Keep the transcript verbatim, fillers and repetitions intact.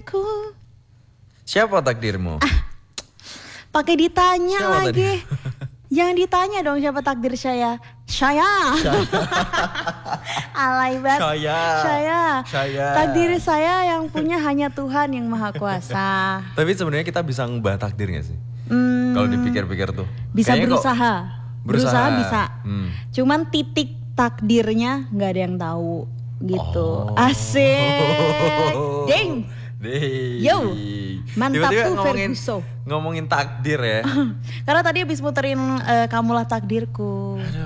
takdirku. Siapa takdirmu? Ah, pakai ditanya Siapa lagi. Jangan ditanya dong siapa takdir saya. Saya. Alay banget. Saya. Saya. Saya. Takdir saya yang punya hanya Tuhan yang Maha Kuasa. Tapi sebenarnya kita bisa ngubah takdir gak sih? Hmm, Kalau dipikir-pikir tuh. bisa Kayaknya kok berusaha. berusaha. Berusaha bisa. Hmm. Cuman titik takdirnya nggak ada yang tahu gitu. Oh. Asik. Ding. Ding. Yo. Mantap Tiba-tiba tuh ngomongin, Ferguson. ngomongin takdir ya. Karena tadi habis muterin uh, Kamulah Takdirku.